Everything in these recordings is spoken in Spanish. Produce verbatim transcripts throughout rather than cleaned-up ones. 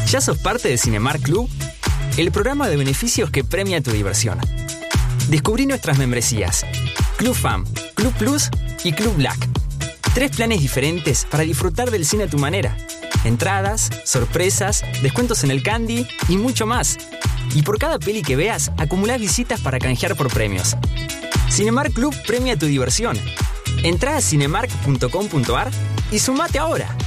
¿Ya sos parte de Cinemark Club? El programa de beneficios que premia tu diversión. Descubrí nuestras membresías: Club Fam, Club Plus y Club Black. Tres planes diferentes para disfrutar del cine a tu manera. Entradas, sorpresas, descuentos en el candy y mucho más. Y por cada peli que veas, acumulás visitas para canjear por premios. Cinemark Club premia tu diversión. Entrá a cinemark punto com punto ar y sumate ahora.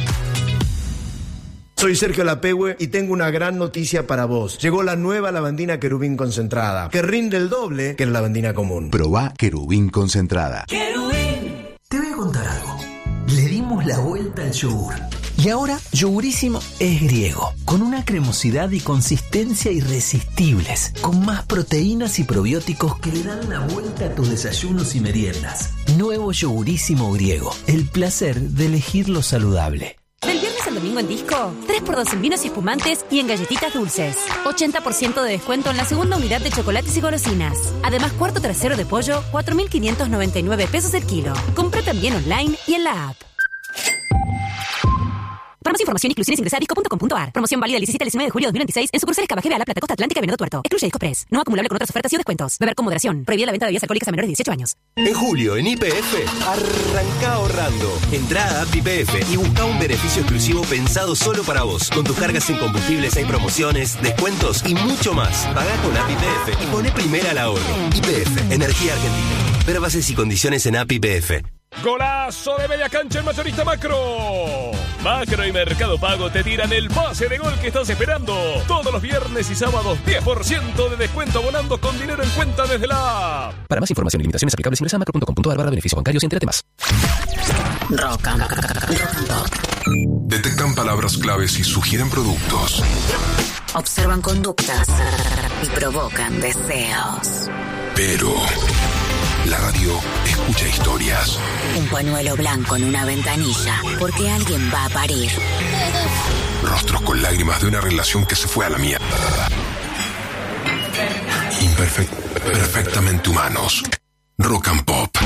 Soy Sergio Lapehue y tengo una gran noticia para vos. Llegó la nueva lavandina Querubín concentrada, que rinde el doble que la lavandina común. Probá Querubín concentrada. ¡Querubín! Te voy a contar algo. Le dimos la vuelta al yogur. Y ahora, Yogurísimo es griego, con una cremosidad y consistencia irresistibles, con más proteínas y probióticos que le dan la vuelta a tus desayunos y meriendas. Nuevo Yogurísimo griego, el placer de elegir lo saludable. Del viernes al domingo en Disco, tres por dos en vinos y espumantes y en galletitas dulces. ochenta por ciento de descuento en la segunda unidad de chocolates y golosinas. Además, cuarto trasero de pollo, cuatro mil quinientos noventa y nueve pesos el kilo. Compra también online y en la app. Para más información y exclusiones ingresa a disco punto com punto ar. Promoción válida el diecisiete al diecinueve de julio de dos mil veintiséis en sucursales Cabajeva, La Plata, Costa Atlántica y Venado Tuerto. Excluye Disco Press. No acumulable con otras ofertas y o descuentos. Beber con moderación. Prohibida la venta de bebidas alcohólicas a menores de dieciocho años. En julio, en Y P F, arranca ahorrando. Entrá a App Y P F y busca un beneficio exclusivo pensado solo para vos. Con tus cargas en combustibles hay promociones, descuentos y mucho más. Pagá con App Y P F y poné primera al ahorro. Y P F, Energía Argentina. Ver bases y condiciones en App Y P F. ¡Golazo de media cancha en Mayorista Macro! Macro y Mercado Pago te tiran el pase de gol que estás esperando. Todos los viernes y sábados, diez por ciento de descuento volando con dinero en cuenta desde la app. Para más información y limitaciones aplicables, ingresa a macro punto com punto ar barra beneficios bancarios y entérate más. Rock and Pop. Detectan palabras claves y sugieren productos. Observan conductas y provocan deseos. Pero la radio escucha historias. Un pañuelo blanco en una ventanilla, porque alguien va a parir. Rostros con lágrimas de una relación que se fue a la mierda. Imperfect, perfectamente humanos. Rock and Pop.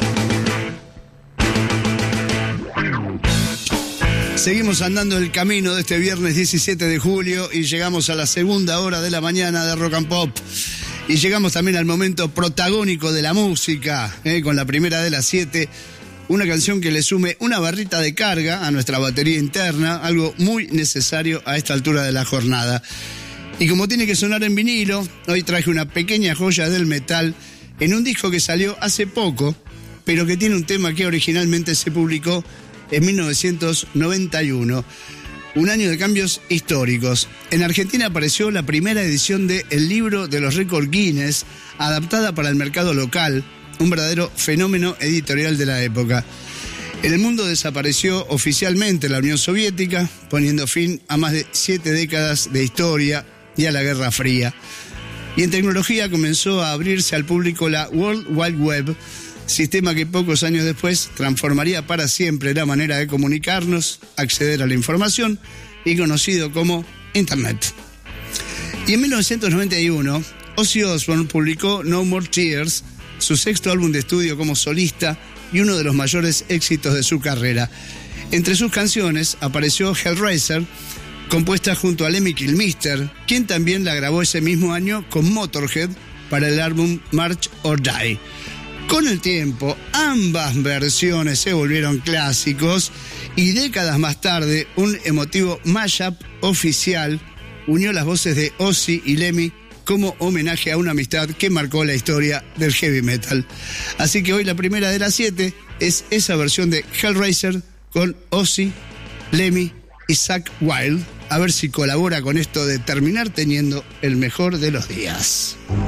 Seguimos andando el camino de este viernes diecisiete de julio y llegamos a la segunda hora de la mañana de Rock and Pop. Y llegamos también al momento protagónico de la música, ¿eh? Con la primera de las siete, una canción que le sume una barrita de carga a nuestra batería interna, algo muy necesario a esta altura de la jornada. Y como tiene que sonar en vinilo, hoy traje una pequeña joya del metal en un disco que salió hace poco, pero que tiene un tema que originalmente se publicó en mil novecientos noventa y uno. Un año de cambios históricos. En Argentina apareció la primera edición de El Libro de los Récords Guinness, adaptada para el mercado local, un verdadero fenómeno editorial de la época. En el mundo desapareció oficialmente la Unión Soviética, poniendo fin a más de siete décadas de historia y a la Guerra Fría. Y en tecnología comenzó a abrirse al público la World Wide Web, sistema que pocos años después transformaría para siempre la manera de comunicarnos, acceder a la información y conocido como Internet. Y en mil novecientos noventa y uno, Ozzy Osbourne publicó No More Tears, su sexto álbum de estudio como solista y uno de los mayores éxitos de su carrera. Entre sus canciones apareció Hellraiser, compuesta junto a Lemmy Kilmister, quien también la grabó ese mismo año con Motorhead para el álbum March or Die. Con el tiempo, ambas versiones se volvieron clásicos y décadas más tarde, un emotivo mashup oficial unió las voces de Ozzy y Lemmy como homenaje a una amistad que marcó la historia del heavy metal. Así que hoy la primera de las siete es esa versión de Hellraiser con Ozzy, Lemmy y Zakk Wylde. A ver si colabora con esto de terminar teniendo el mejor de los días.